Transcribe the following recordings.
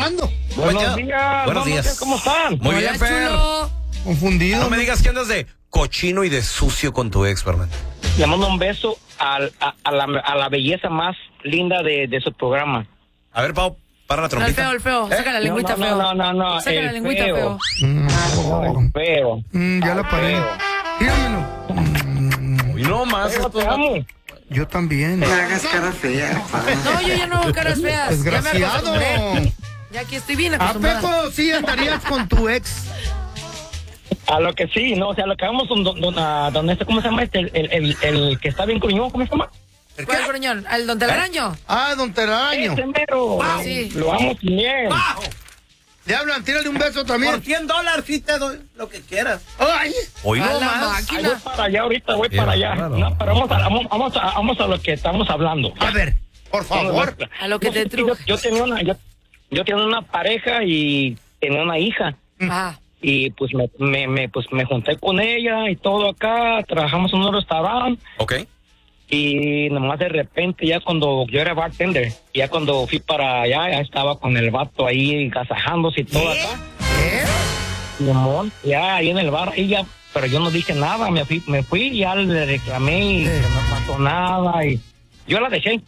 trabajando. Buenos días. Buenos días. ¿Cómo están? Muy bien, Fer. Confundido. No me digas que andas de cochino y de sucio con tu ex, Fernando. Le mando un beso a la belleza más linda de su programa. A ver, Pau, para la trompeta. El feo. Saca la lengüita feo. No. Saca la lengüita feo. Feo. Ya la paré. Tíramelo. Y no más. Feo, te amo. Yo también. No hagas cara fea, pa. No, yo ya no hago caras feas. Desgraciado. Ya me acostumbré. Ya aquí estoy bien ¿A acostumbrada. poco sí andarías con tu ex? A lo que sí, no, o sea, lo que vamos donde este, ¿cómo se llama este? El que está bien gruñón, ¿cómo se llama? ¿Cuál gruñón? ¿Al don Telaraño? Ah, don Telaraño. Ese mero. Sí. Lo amo bien. Le hablan, tírale un beso Por también. $100 sí te doy lo que quieras. Ay. Hoy A no la más. Ay, máquina. voy para allá ahorita, voy para allá. Claro. No, pero vamos a lo que estamos hablando. A ver, por favor. A lo que te truje. Yo tenía una pareja y tenía una hija. Ajá. Y pues me junté con ella y todo acá, trabajamos en un restaurante Ok. y nomás de repente ya cuando yo era bartender, ya cuando fui para allá, ya estaba con el vato ahí gasajándose y todo acá. Mi amor, ya ahí en el bar, ella, pero yo no dije nada, me fui ya le reclamé y que no pasó nada y yo la dejé.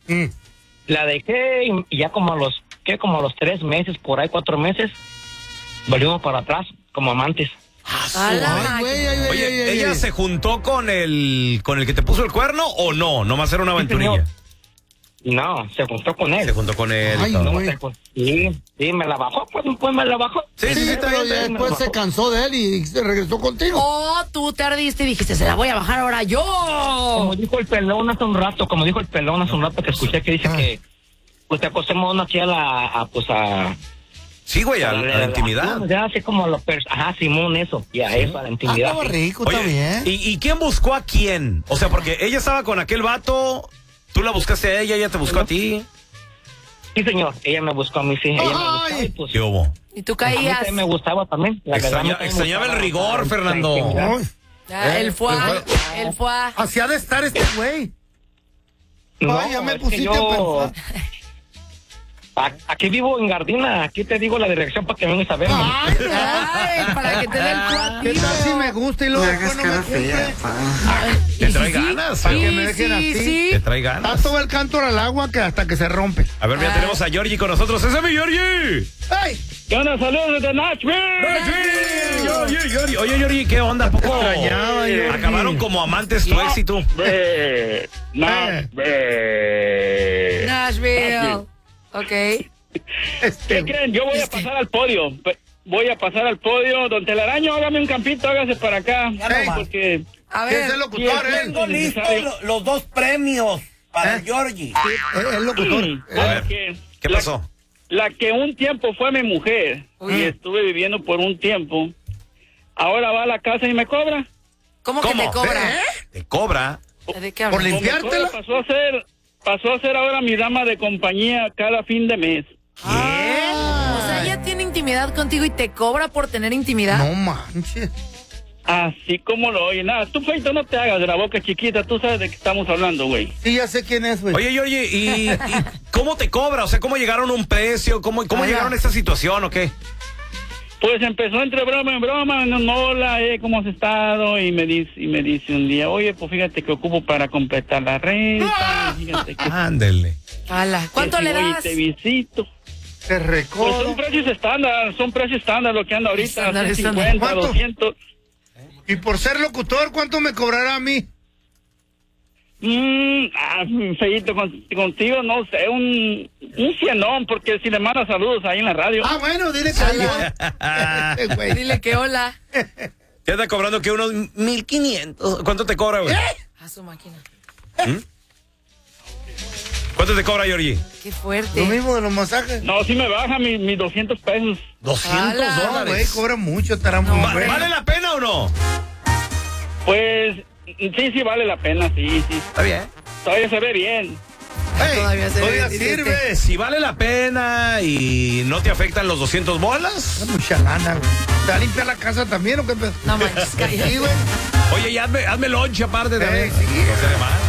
La dejé y ya como a los 3 meses, por ahí 4 meses, volvimos para atrás como amantes. A la Ay, máquina. güey, ay, Oye, ay, ay, ¿ella ay. se juntó con el que te puso el cuerno o no? Nomás era una aventurilla. No, se juntó con él. Se juntó con él. Ay, y todo. No, güey. sí, me la bajó, pues me la bajó. Sí, está pero bien. ya después se cansó de él y se regresó contigo. Oh, tú te ardiste y dijiste, se la voy a bajar ahora yo. Como dijo el pelón hace un rato, que escuché que dice que pues te acostemos una así a Sí, güey, a la intimidad. Ya así como Simón, eso, ya eso, a la intimidad. Estaba rico, Oye, está bien. ¿y quién buscó a quién? O sea, porque ella estaba con aquel vato, tú la buscaste a ella te buscó a ti. Sí, señor, ella me buscó a mí, sí, ella me buscó y pues ¿Qué hubo? Y tú a mí caías. también me gustaba también. La verdad, a mí también me Extrañaba el gustaba rigor, la Fernando. intimidad. Ay, Ya, él fue. así ha de estar este güey. No, Ay, ya me es que pusiste a pensar. Aquí vivo en Gardina, aquí te digo la dirección para que vengas a verme. Ay, para que te dé el ¿Qué cuatro. tal si me gusta y No luego hagas después no cara me fea, cumple? pa. Te trae ganas, Para ¿eh? que me dejen así. Te trae ganas. Tanto va el canto al agua que hasta que se rompe. A ver, ya tenemos a Georgie con nosotros. ¡Ese es mi Georgie! ¡Ay! ¿Qué onda? Saludos de Nashville. Georgie. Oye, Georgie, ¿qué onda? ¿A poco extrañaba, Georgie. acabaron como amantes tu ex y tú? Nashville. Ok. ¿Qué creen? Yo voy a pasar al podio. Don Telaraño, hágame un campito, hágase para acá. Ey. Porque A ¿Qué es ver. el locutor, él? Tengo listo los 2 premios para Georgie. El locutor. A ver, ¿qué pasó? la que un tiempo fue mi mujer y estuve viviendo por un tiempo, ahora va a la casa y me cobra. ¿Cómo que te cobra? ¿Te cobra? ¿De qué ¿Por hablas? limpiártela? Pasó a ser ahora mi dama de compañía cada fin de mes. O sea, ella tiene intimidad contigo y te cobra por tener intimidad. No manches. Así como lo oye. Nada, tú, Feito, no te hagas de la boca chiquita. Tú sabes de qué estamos hablando, güey. Sí, ya sé quién es, güey. Oye, Georgie, ¿y cómo te cobra? O sea, ¿cómo llegaron a un precio? ¿Cómo llegaron a esta situación o qué? Pues empezó entre broma en broma. No, hola, ¿cómo has estado? Y me dice un día, oye, pues fíjate que ocupo para completar la renta. Fíjate que... Ándele. Ala, ¿cuánto que si le voy y das? te visito. Te Pues recodo. son precios estándar lo que anda ahorita, Estándar. 150, ¿Cuánto? 200. Y por ser locutor, ¿cuánto me cobrará a mí? Feíto, contigo, no sé, un cienón, porque si le manda saludos ahí en la radio. Ah, bueno, dile que güey. Dile que hola. Te anda cobrando que unos 1,500. ¿Cuánto te cobra, güey? A su máquina. ¿Cuánto te cobra, Georgie? Qué fuerte. Lo mismo de los masajes. No, sí me baja mis 200 pesos. 200 Ala. No, güey, dólares. cobra mucho, estará muy bueno. ¿Vale la pena o no? Pues, sí vale la pena, sí. Está bien. Todavía se ve bien. Ey, Todavía se ve, todavía dice sirve. Si vale la pena y no te afectan los 200 bolas. Es mucha lana, güey. ¿Te va a limpiar la casa también o qué pedo? No manches, cállate. Sí, güey. Oye, y hazme lonche aparte de... Sí. No sé de más.